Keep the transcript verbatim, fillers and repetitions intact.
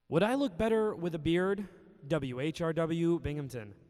Would I look better with a beard? W H R W Binghamton.